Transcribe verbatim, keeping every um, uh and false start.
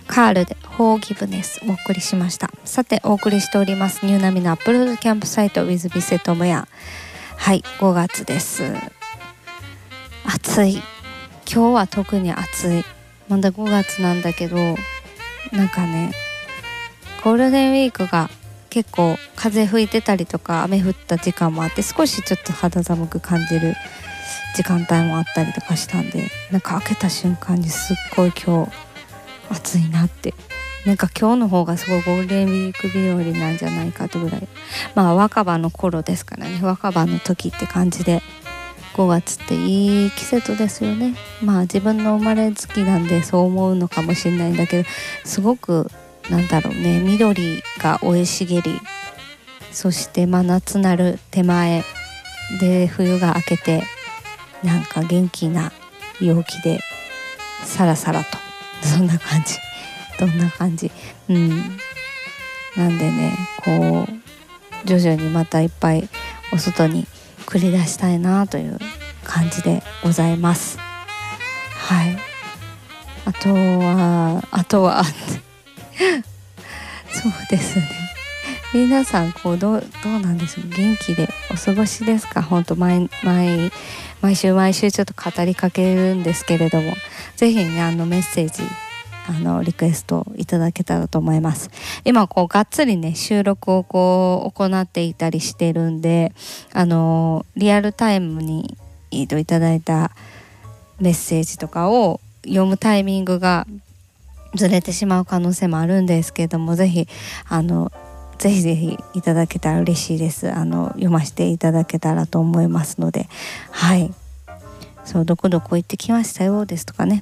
カールでフォーギブネスお送りしました。さてお送りしておりますニューナミのアップロードキャンプサイト with ビセトモヤ。はい、ごがつです。暑い。今日は特に暑い。まだごがつなんだけど、なんかね、ゴールデンウィークが結構風吹いてたりとか雨降った時間もあって、少しちょっと肌寒く感じる時間帯もあったりとかしたんで、なんか開けた瞬間にすっごい今日暑いなって、なんか今日の方がすごいゴールデンウィーク日和なんじゃないかとぐらい、まあ若葉の頃ですからね、若葉の時って感じで、ごがつっていい季節ですよね。まあ自分の生まれ月なんでそう思うのかもしれないんだけど、すごくなんだろうね、緑が生い茂り、そしてまあ夏なる手前で冬が明けて、なんか元気な陽気でサラサラと、そんな感じ、どんな感じ、うん、なんでね、こう徐々にまたいっぱいお外に繰り出したいなという感じでございます。はい。あとはあとはそうですね、皆さんこうどうどうなんでしょう、元気でお過ごしですか？本当毎毎毎週毎週ちょっと語りかけるんですけれども、ぜひね、あのメッセージ、あのリクエストいただけたらと思います。今こうがっつりね収録をこう行っていたりしてるんで、あのリアルタイムにいただいたメッセージとかを読むタイミングがずれてしまう可能性もあるんですけれども、ぜひあのぜひぜひいただけたら嬉しいです。あの読ませていただけたらと思いますので、はい、そうどこどこ行ってきましたよですとかね、